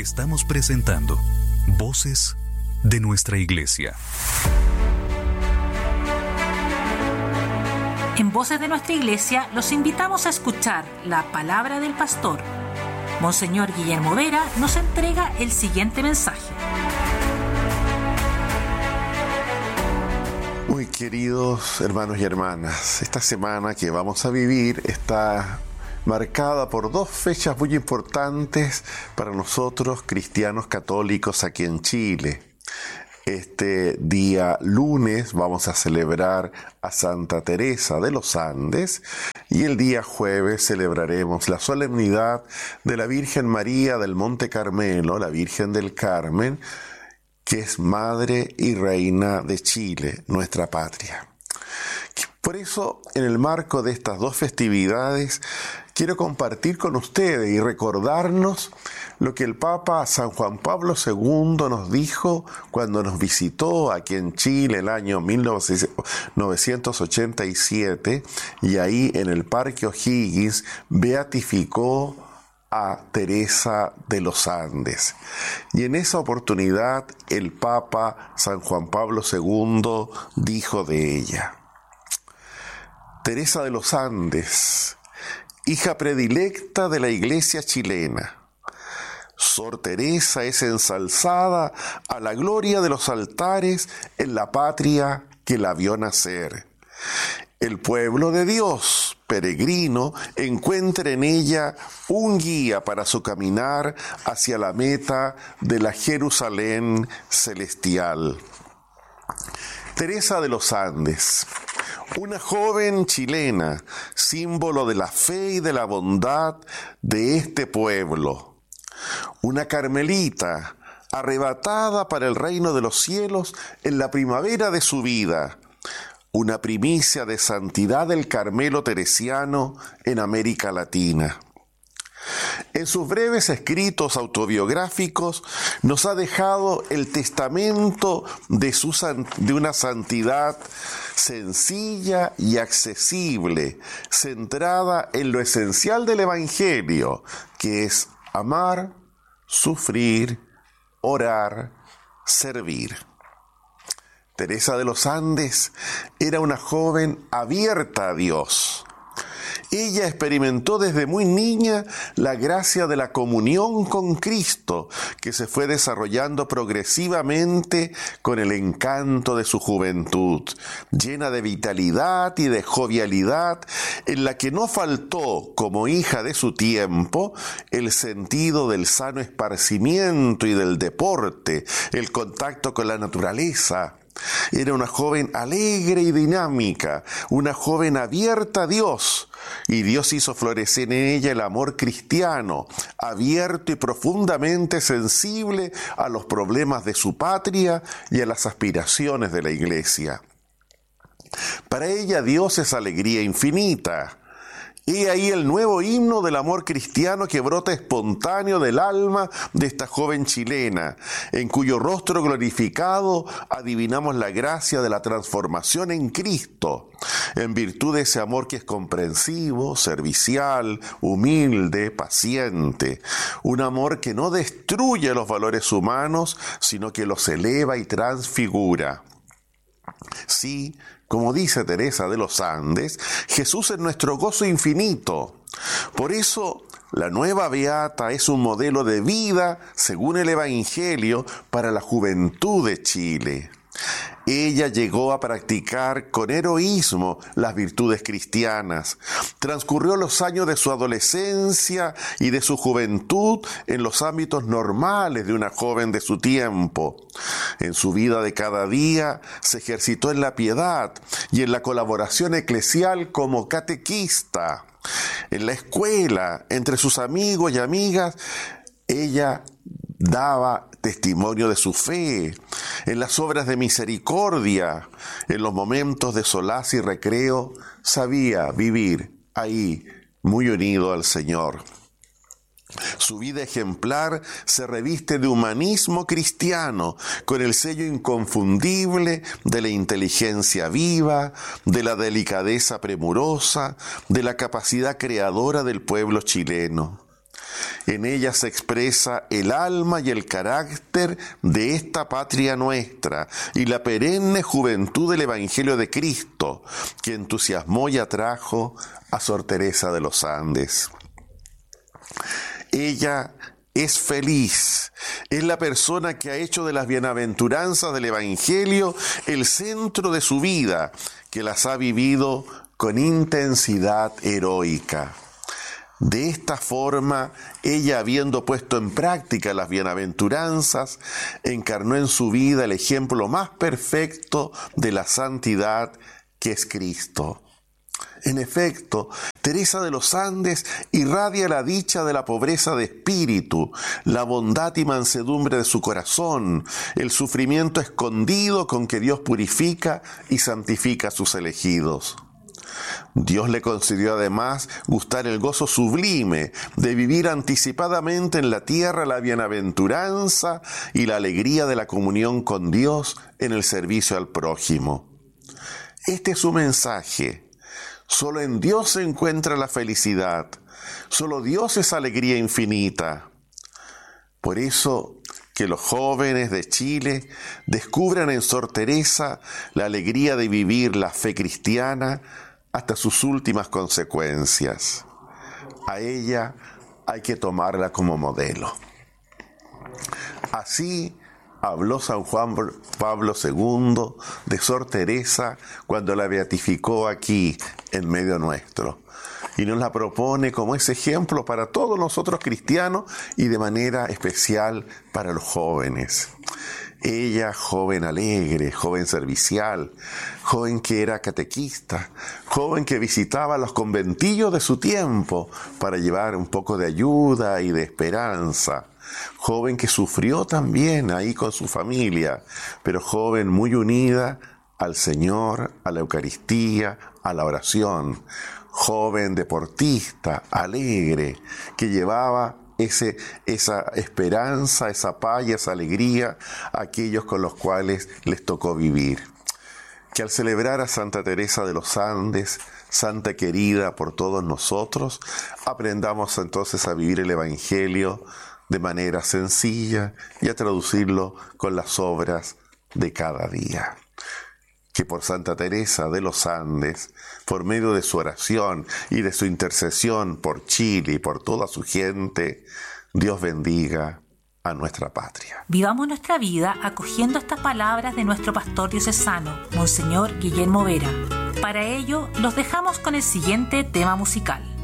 Estamos presentando Voces de nuestra Iglesia. En Voces de nuestra Iglesia los invitamos a escuchar la palabra del pastor. Monseñor Guillermo Vera nos entrega el siguiente mensaje. Muy queridos hermanos y hermanas, esta semana que vamos a vivir está marcada por dos fechas muy importantes para nosotros cristianos católicos aquí en Chile. Este día lunes vamos a celebrar a Santa Teresa de los Andes y el día jueves celebraremos la solemnidad de la Virgen María del Monte Carmelo, la Virgen del Carmen, que es Madre y Reina de Chile, nuestra patria. Por eso, en el marco de estas dos festividades, quiero compartir con ustedes y recordarnos lo que el Papa San Juan Pablo II nos dijo cuando nos visitó aquí en Chile el año 1987 y ahí en el Parque O'Higgins beatificó a Teresa de los Andes. Y en esa oportunidad el Papa San Juan Pablo II dijo de ella: Teresa de los Andes, hija predilecta de la Iglesia chilena, Sor Teresa es ensalzada a la gloria de los altares en la patria que la vio nacer. El pueblo de Dios, peregrino, encuentra en ella un guía para su caminar hacia la meta de la Jerusalén celestial. Teresa de los Andes, una joven chilena, símbolo de la fe y de la bondad de este pueblo. Una carmelita, arrebatada para el reino de los cielos en la primavera de su vida. Una primicia de santidad del Carmelo teresiano en América Latina. En sus breves escritos autobiográficos nos ha dejado el testamento de una santidad sencilla y accesible, centrada en lo esencial del Evangelio, que es amar, sufrir, orar, servir. Teresa de los Andes era una joven abierta a Dios. Ella experimentó desde muy niña la gracia de la comunión con Cristo, que se fue desarrollando progresivamente con el encanto de su juventud, llena de vitalidad y de jovialidad, en la que no faltó, como hija de su tiempo, el sentido del sano esparcimiento y del deporte, el contacto con la naturaleza. Era una joven alegre y dinámica, una joven abierta a Dios, y Dios hizo florecer en ella el amor cristiano, abierto y profundamente sensible a los problemas de su patria y a las aspiraciones de la Iglesia. Para ella Dios es alegría infinita. He ahí el nuevo himno del amor cristiano que brota espontáneo del alma de esta joven chilena, en cuyo rostro glorificado adivinamos la gracia de la transformación en Cristo, en virtud de ese amor que es comprensivo, servicial, humilde, paciente, un amor que no destruye los valores humanos, sino que los eleva y transfigura. Sí, como dice Teresa de los Andes, Jesús es nuestro gozo infinito. Por eso, la nueva beata es un modelo de vida, según el Evangelio, para la juventud de Chile. Ella llegó a practicar con heroísmo las virtudes cristianas. Transcurrió los años de su adolescencia y de su juventud en los ámbitos normales de una joven de su tiempo. En su vida de cada día se ejercitó en la piedad y en la colaboración eclesial como catequista. En la escuela, entre sus amigos y amigas, ella daba testimonio de su fe, en las obras de misericordia, en los momentos de solaz y recreo, sabía vivir ahí, muy unido al Señor. Su vida ejemplar se reviste de humanismo cristiano, con el sello inconfundible de la inteligencia viva, de la delicadeza premurosa, de la capacidad creadora del pueblo chileno. En ella se expresa el alma y el carácter de esta patria nuestra y la perenne juventud del Evangelio de Cristo, que entusiasmó y atrajo a Sor Teresa de los Andes. Ella es feliz, es la persona que ha hecho de las bienaventuranzas del Evangelio el centro de su vida, que las ha vivido con intensidad heroica. De esta forma, ella, habiendo puesto en práctica las bienaventuranzas, encarnó en su vida el ejemplo más perfecto de la santidad, que es Cristo. En efecto, Teresa de los Andes irradia la dicha de la pobreza de espíritu, la bondad y mansedumbre de su corazón, el sufrimiento escondido con que Dios purifica y santifica a sus elegidos. Dios le concedió además gustar el gozo sublime de vivir anticipadamente en la tierra la bienaventuranza y la alegría de la comunión con Dios en el servicio al prójimo. Este es su mensaje. Solo en Dios se encuentra la felicidad. Solo Dios es alegría infinita. Por eso, que los jóvenes de Chile descubran en Sor Teresa la alegría de vivir la fe cristiana hasta sus últimas consecuencias. A ella hay que tomarla como modelo. Así habló San Juan Pablo II de Sor Teresa cuando la beatificó aquí en medio nuestro. Y nos la propone como ese ejemplo para todos nosotros cristianos y de manera especial para los jóvenes. Ella, joven alegre, joven servicial, joven que era catequista, joven que visitaba los conventillos de su tiempo para llevar un poco de ayuda y de esperanza, joven que sufrió también ahí con su familia, pero joven muy unida al Señor, a la Eucaristía, a la oración, joven deportista, alegre, que llevaba esa esperanza, esa paz y esa alegría a aquellos con los cuales les tocó vivir. Que al celebrar a Santa Teresa de los Andes, santa querida por todos nosotros, aprendamos entonces a vivir el Evangelio de manera sencilla y a traducirlo con las obras de cada día. Que por Santa Teresa de los Andes, por medio de su oración y de su intercesión por Chile y por toda su gente, Dios bendiga a nuestra patria. Vivamos nuestra vida acogiendo estas palabras de nuestro pastor diocesano, Monseñor Guillermo Vera. Para ello, los dejamos con el siguiente tema musical.